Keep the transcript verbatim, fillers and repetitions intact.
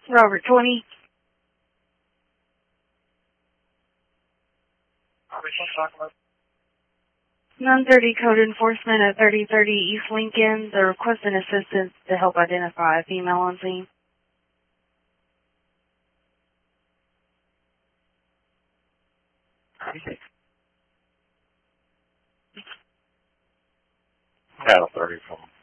Robert twenty. nine thirty code enforcement at thirty thirty East Lincoln. They're requesting assistance to help identify a female on scene. Got a thirty from